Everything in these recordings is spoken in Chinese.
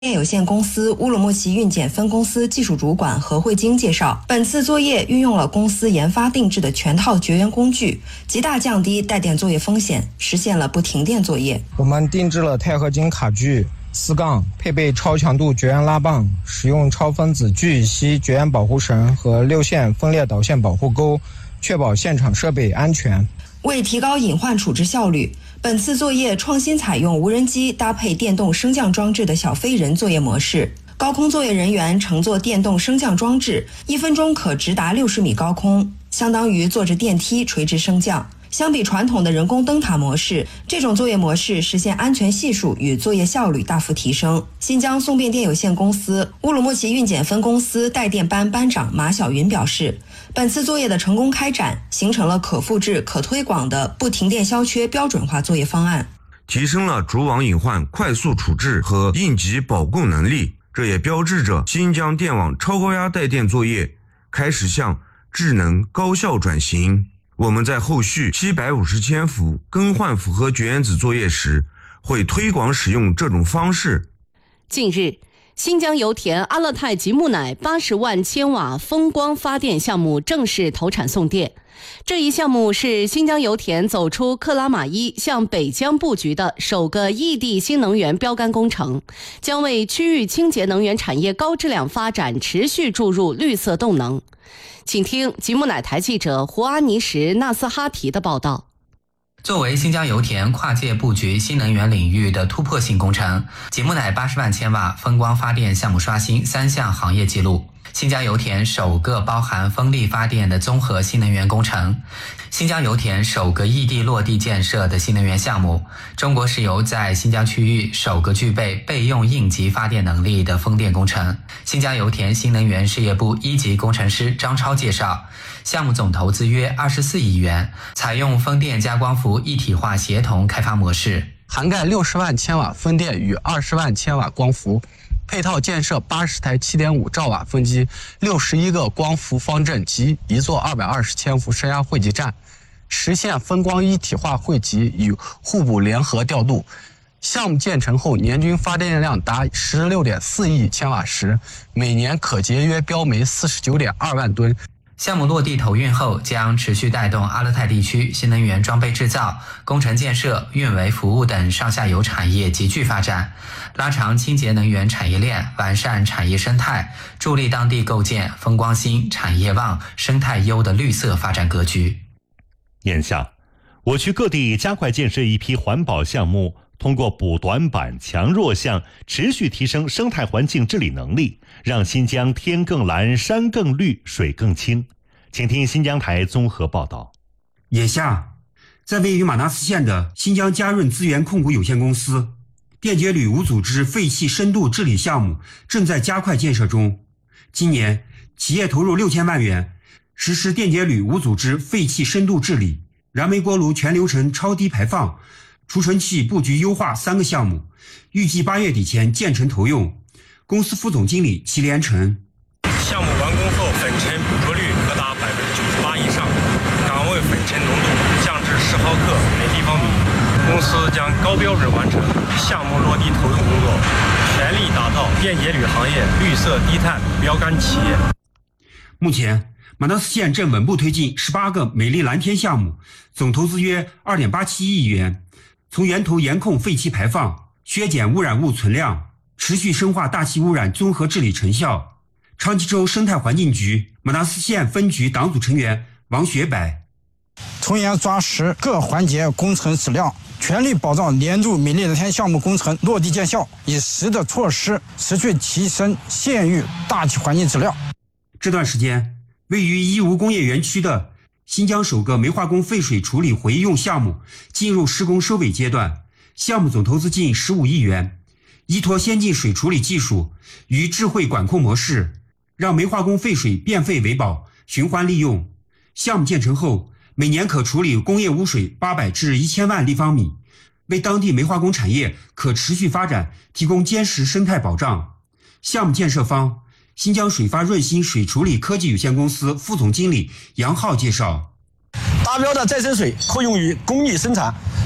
电有限公司乌鲁木齐运检分公司技术主管何慧晶介绍，本次作业运用了公司研发定制的全套绝缘工具，极大降低带电作业风险，实现了不停电作业。 我们定制了钛合金卡具4杠，配备超强度绝缘拉棒，使用超分子聚乙烯绝缘保护绳和6线分裂导线保护钩，确保现场设备安全。 为提高隐患处置效率，本次作业创新采用无人机搭配电动升降装置的小飞人作业模式。高空作业人员乘坐电动升降装置，1分钟可直达60米高空，相当于坐着电梯垂直升降。相比传统的人工灯塔模式，这种作业模式实现安全系数与作业效率大幅提升。新疆送变电有限公司乌鲁木齐运检分公司带电班班长马晓云表示，本次作业的成功开展，形成了可复制、可推广的不停电消缺标准化作业方案， 提升了主网隐患快速处置和应急保供能力。这也标志着新疆电网超高压带电作业开始向智能高效转型。我们在后续750千伏更换复合绝缘子作业时，会推广使用这种方式。 近日，新疆油田阿勒泰吉木乃80万千瓦风光发电项目正式投产送电。这一项目是新疆油田走出克拉玛依向北疆布局的首个异地新能源标杆工程，将为区域清洁能源产业高质量发展持续注入绿色动能。请听吉木乃台记者胡阿尼什纳斯哈提的报道。 作为新疆油田跨界布局新能源领域的突破性工程，吉木乃80万千瓦风光发电项目刷新3项行业纪录。新疆油田首个包含风力发电的综合新能源工程，新疆油田首个异地落地建设的新能源项目，中国石油在新疆区域首个具备备用应急发电能力的风电工程。新疆油田新能源事业部1级工程师张超介绍，项目总投资约24亿元，采用风电加光伏一体化协同开发模式， 涵盖60万千瓦风电与20万千瓦光伏，配套建设80台7.5兆瓦风机，61个光伏方阵及1座220千伏升压汇集站，实现风光一体化汇集与互补联合调度。项目建成后，年均发电量达16.4亿千瓦时，每年可节约标煤49.2万吨。 项目落地投运后，将持续带动阿勒泰地区新能源装备制造、工程建设、运维服务等上下游产业急剧发展，拉长清洁能源产业链，完善产业生态，助力当地构建风光兴、产业旺、生态优的绿色发展格局。 眼下，我区各地加快建设一批环保项目，通过补短板、强弱项，持续提升生态环境治理能力，让新疆天更蓝、山更绿、水更清。请听新疆台综合报道。 眼下，在位于马纳斯县的新疆嘉润资源控股有限公司电解铝无组织废气深度治理项目正在加快建设中。今年，企业投入6000万元，实施电解铝无组织废气深度治理、燃煤锅炉全流程超低排放、储存器布局优化3个项目，预计8月底前建成投用。公司副总经理祁连成： 项目完工后，粉尘捕捉率可达98%以上，岗位粉尘浓度降至10毫克每立方米。公司将高标准完成项目落地投用工作，全力打造电解铝行业绿色低碳标杆企业。 目前，马纳斯县正稳步推进18个美丽蓝天项目，总投资约2.87亿元，从源头严控废气排放，削减污染物存量，持续深化大气污染综合治理成效。昌吉州生态环境局马纳斯县分局党组成员王学柏： 从严抓实各环节工程质量，全力保障年度美丽蓝天项目工程落地见效，以实的措施持续提升县域大气环境质量。 这段时间，位于伊吾工业园区的新疆首个煤化工废水处理回用项目进入施工收尾阶段，项目总投资近15亿元，依托先进水处理技术与智慧管控模式，让煤化工废水变废为宝，循环利用。项目建成后，每年可处理工业污水800至1000万立方米，为当地煤化工产业可持续发展提供坚实生态保障。项目建设方新疆水发润新水处理科技有限公司副总经理杨浩介绍： 达标的再生水可用于工艺生产，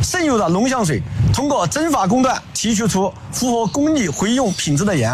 剩余的浓香水通过蒸发工段提取出符合工艺回用品质的盐。